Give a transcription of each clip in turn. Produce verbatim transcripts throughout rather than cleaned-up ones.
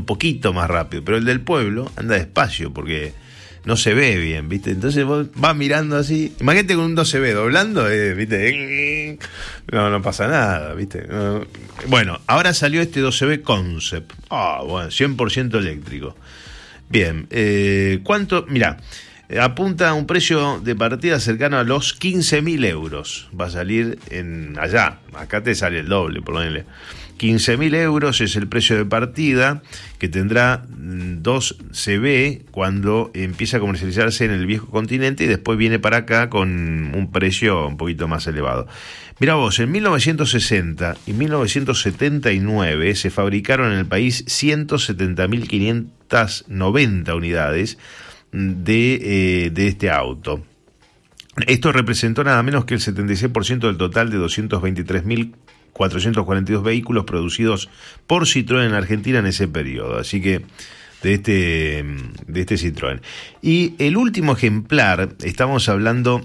poquito más rápido, pero el del pueblo anda despacio porque no se ve bien, ¿viste? Entonces vos vas mirando así, imagínate con un dos C B doblando, eh, ¿viste? No, no pasa nada, ¿viste? No. Bueno, ahora salió este dos C B Concept, ah, bueno, cien por ciento eléctrico. Bien, eh, ¿cuánto? Mirá, apunta a un precio de partida cercano a los quince mil euros. Va a salir en allá, acá te sale el doble, por lo menos. quince mil euros es el precio de partida, que tendrá dos C B cuando empieza a comercializarse en el viejo continente y después viene para acá con un precio un poquito más elevado. Mirá vos, en mil novecientos sesenta y mil novecientos setenta y nueve se fabricaron en el país ciento setenta mil quinientas noventa unidades de, eh, de este auto. Esto representó nada menos que el setenta y seis por ciento del total de doscientos veintitrés mil cuatrocientos cuarenta y dos vehículos producidos por Citroën en Argentina en ese periodo. Así que de este, de este Citroën. Y el último ejemplar, estamos hablando,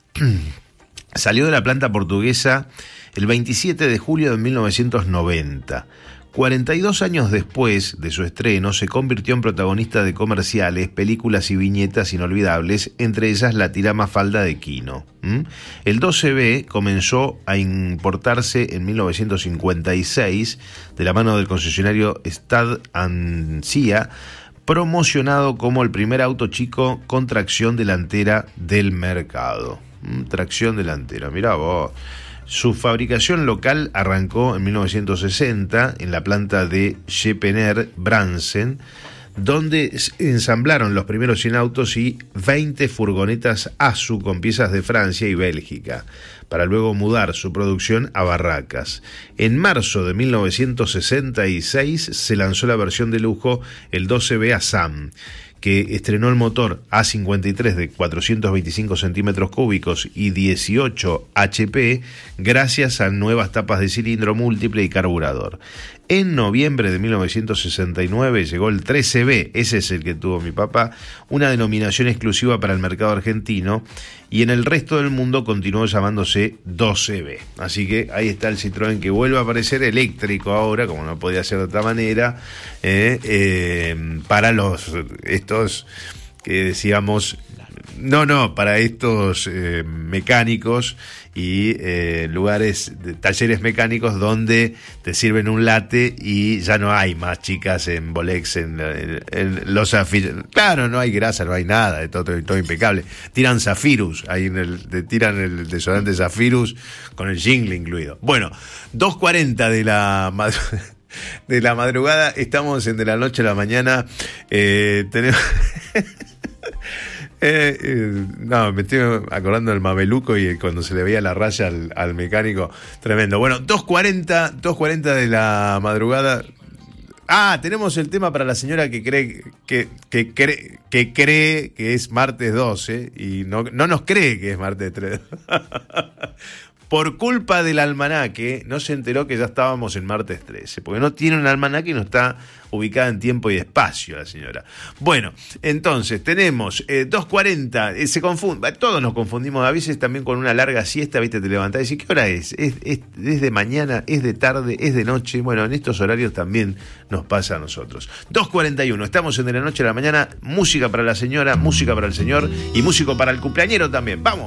salió de la planta portuguesa el veintisiete de julio de mil novecientos noventa. cuarenta y dos años después de su estreno, se convirtió en protagonista de comerciales, películas y viñetas inolvidables, entre ellas La tira Mafalda de Quino. ¿Mm? El dos C B comenzó a importarse en mil novecientos cincuenta y seis de la mano del concesionario Stad Ancia, promocionado como el primer auto chico con tracción delantera del mercado. ¿Mm? Tracción delantera, mirá vos. Su fabricación local arrancó en mil novecientos sesenta en la planta de Jepener Bransen, donde ensamblaron los primeros cien autos y veinte furgonetas Asu con piezas de Francia y Bélgica, para luego mudar su producción a Barracas. En marzo de mil novecientos sesenta y seis se lanzó la versión de lujo, el dos C B Assam, que estrenó el motor A cincuenta y tres de cuatrocientos veinticinco centímetros cúbicos y dieciocho H P gracias a nuevas tapas de cilindro múltiple y carburador. En noviembre de mil novecientos sesenta y nueve llegó el tres C B, ese es el que tuvo mi papá, una denominación exclusiva para el mercado argentino, y en el resto del mundo continuó llamándose dos C B. Así que ahí está el Citroën, que vuelve a aparecer eléctrico ahora, como no podía ser de otra manera, eh, eh, para los estos que decíamos, no, no, para estos eh, mecánicos y eh, lugares, de, talleres mecánicos donde te sirven un latte y ya no hay más chicas en Bolex, en, en, en los zafiros. Claro, no hay grasa, no hay nada, todo, todo, todo impecable. Tiran Zafirus, ahí en el, te tiran el desodorante Zafirus con el jingle incluido. Bueno, dos cuarenta de la madrugada. De la madrugada, estamos en De la Noche a la Mañana. Eh, tenemos. Eh, eh, no, me estoy acordando del mameluco y cuando se le veía la raya al, al mecánico, tremendo. Bueno, dos cuarenta de la madrugada. Ah, tenemos el tema para la señora que cree que, que cree que cree que es martes doce y no, no nos cree que es martes trece. Por culpa del almanaque, no se enteró que ya estábamos en martes trece, porque no tiene un almanaque y no está ubicada en tiempo y espacio la señora. Bueno, entonces tenemos eh, dos cuarenta, eh, se confunde, todos nos confundimos a veces también con una larga siesta, viste, te levantás y decís, ¿qué hora es? ¿Es, es? ¿Es de mañana? ¿Es de tarde? ¿Es de noche? Bueno, en estos horarios también nos pasa a nosotros. dos cuarenta y uno, estamos en De la Noche a la Mañana, música para la señora, música para el señor y músico para el cumpleañero también. ¡Vamos!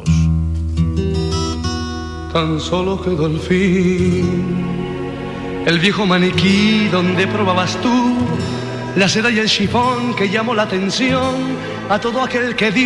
Tan solo quedó el fin, el viejo maniquí donde probabas tú la seda y el chifón que llamó la atención a todo aquel que dio